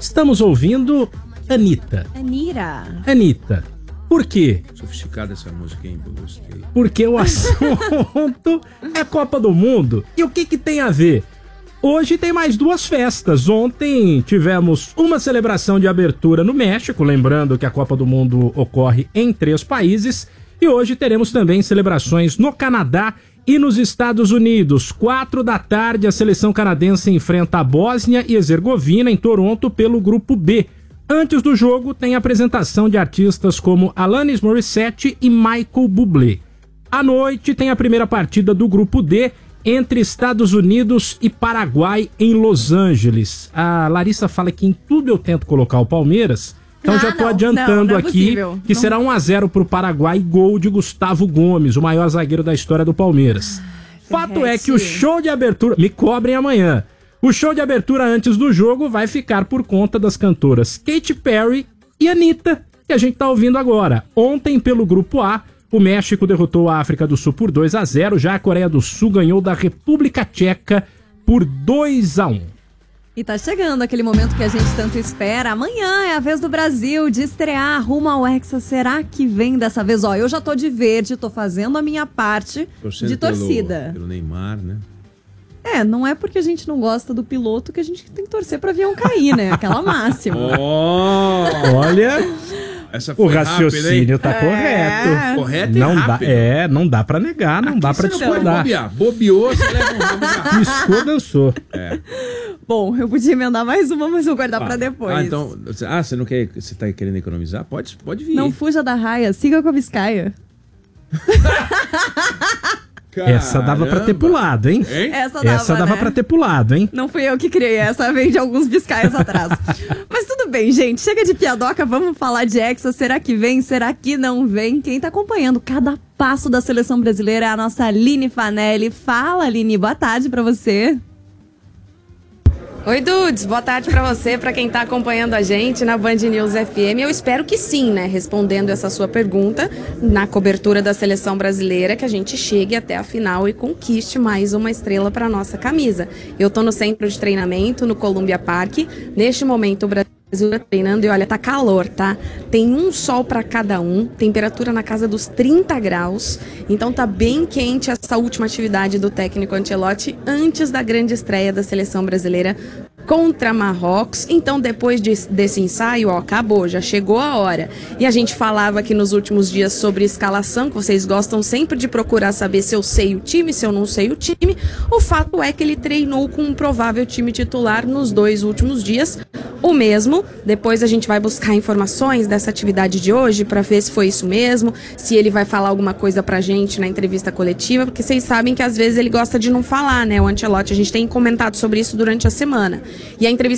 Estamos ouvindo Anitta. Anitta. Por quê? Sofisticada essa música, hein? Eu gostei. Porque o assunto é Copa do Mundo. E o que tem a ver? Hoje tem mais 2 festas. Ontem tivemos uma celebração de abertura no México, lembrando que a Copa do Mundo ocorre em 3 países. E hoje teremos também celebrações no Canadá e nos Estados Unidos. 4 da tarde, a seleção canadense enfrenta a Bósnia e Herzegovina em Toronto pelo Grupo B. Antes do jogo, tem apresentação de artistas como Alanis Morissette e Michael Bublé. À noite, tem a primeira partida do Grupo D entre Estados Unidos e Paraguai em Los Angeles. A Larissa fala que em tudo eu tento colocar o Palmeiras, então já tô adiantando aqui que será 1-0 pro Paraguai, gol de Gustavo Gomes, o maior zagueiro da história do Palmeiras. Fato é que o show de abertura... Me cobrem amanhã. O show de abertura antes do jogo vai ficar por conta das cantoras Katy Perry e Anitta, que a gente tá ouvindo agora. Ontem, pelo Grupo A, o México derrotou a África do Sul por 2-0, já a Coreia do Sul ganhou da República Tcheca por 2-1. E tá chegando aquele momento que a gente tanto espera. Amanhã é a vez do Brasil de estrear rumo ao Hexa. Será que vem dessa vez? Ó, eu já tô de verde, tô fazendo a minha parte de torcida. Pelo Neymar, né? Não é porque a gente não gosta do piloto que a gente tem que torcer pra avião cair, né? Aquela máxima. Olha, essa foi o raciocínio tá correto. Correto e não rápido. Não dá pra negar, não dá pra discordar. Bobeou, você leva um ramo. Piscou, dançou. Bom, eu podia emendar mais uma, mas vou guardar pra depois. Então, você não quer, você tá querendo economizar? Pode vir. Não fuja da raia, siga com a Biscaia. Essa dava pra ter pulado, hein? Essa dava pra ter pulado, hein? Não fui eu que criei, essa vem de alguns biscaias atrás. Mas tudo bem, gente. Chega de piadoca, vamos falar de Hexa. Será que vem? Será que não vem? Quem tá acompanhando cada passo da seleção brasileira é a nossa Aline Fanelli. Fala, Aline. Boa tarde pra você. Oi, Dudes, boa tarde pra você, pra quem tá acompanhando a gente na Band News FM. Eu espero que sim, né, respondendo essa sua pergunta, na cobertura da seleção brasileira, que a gente chegue até a final e conquiste mais uma estrela pra nossa camisa. Eu tô no centro de treinamento, no Columbia Park. Neste momento, o Brasil tá treinando e olha, tá calor, tá? Tem um sol pra cada um, temperatura na casa dos 30 graus, então tá bem quente essa última atividade do técnico Ancelotti antes da grande estreia da seleção brasileira contra Marrocos. Então depois desse ensaio, acabou, já chegou a hora. E a gente falava aqui nos últimos dias sobre escalação, que vocês gostam sempre de procurar saber se eu sei o time, se eu não sei o time. O fato é que ele treinou com um provável time titular nos 2 últimos dias, o mesmo. Depois a gente vai buscar informações dessa atividade de hoje para ver se foi isso mesmo, se ele vai falar alguma coisa pra gente na entrevista coletiva, porque vocês sabem que às vezes ele gosta de não falar, né? O Ancelotti, a gente tem comentado sobre isso durante a semana. E a entrevista